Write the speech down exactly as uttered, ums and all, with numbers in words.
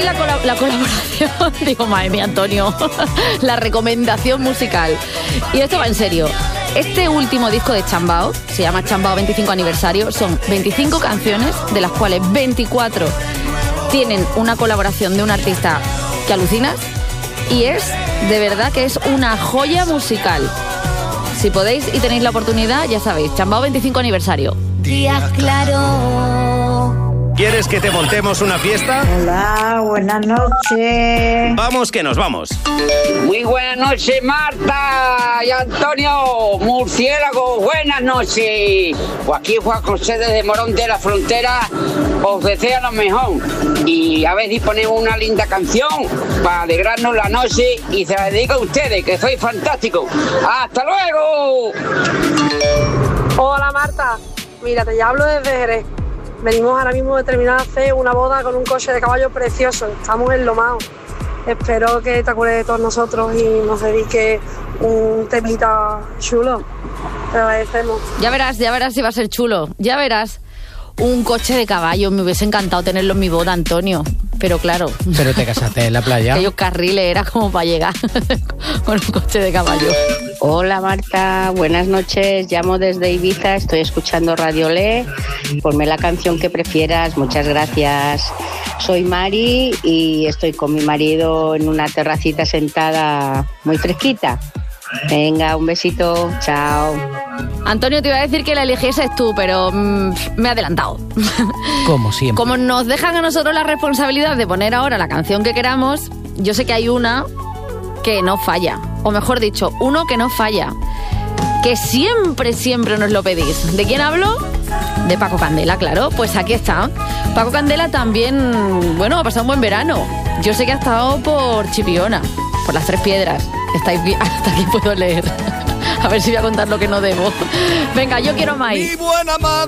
la, colab- la colaboración, digo, madre mía, Antonio, la recomendación musical. Y esto va en serio. Este último disco de Chambao, se llama Chambao veinticinco aniversario, son veinticinco canciones, de las cuales veinticuatro tienen una colaboración de un artista que alucinas, y es, de verdad que es una joya musical. Si podéis y tenéis la oportunidad, ya sabéis, Chambao veinticinco aniversario. Días claros. ¿Quieres que te montemos una fiesta? Hola, buenas noches. Vamos que nos vamos. Muy buenas noches, Marta y Antonio, murciélago, buenas noches. Pues aquí Juan José desde Morón de la Frontera os desea lo mejor. Y a ver si ponemos una linda canción para alegrarnos la noche y se la dedico a ustedes, que sois fantásticos. ¡Hasta luego! Hola, Marta. Mira, te hablo desde Jerez. Venimos ahora mismo de terminar de hacer una boda con un coche de caballo precioso. Estamos en Lomao. Espero que te acuerdes de todos nosotros y nos dediques un temita chulo. Te agradecemos. Ya verás, ya verás si va a ser chulo. Ya verás. Un coche de caballo. Me hubiese encantado tenerlo en mi boda, Antonio. Pero claro. Pero te casaste en la playa. Aquellos carriles era como para llegar con un coche de caballo. Hola Marta, buenas noches. Llamo desde Ibiza, estoy escuchando Radio Le. Ponme la canción que prefieras, muchas gracias. Soy Mari y estoy con mi marido en una terracita sentada muy fresquita. Venga, un besito, chao. Antonio, te iba a decir que la eligieses tú, pero mmm, me he adelantado. Como siempre. Como nos dejan a nosotros la responsabilidad de poner ahora la canción que queramos, yo sé que hay una que no falla. O mejor dicho, uno que no falla. Que siempre, siempre nos lo pedís. ¿De quién hablo? De Paco Candela, claro. Pues aquí está. Paco Candela también, bueno, ha pasado un buen verano. Yo sé que ha estado por Chipiona, por las Tres Piedras. Estáis bien, hasta aquí puedo leer. A ver si voy a contar lo que no debo. Venga, yo quiero más.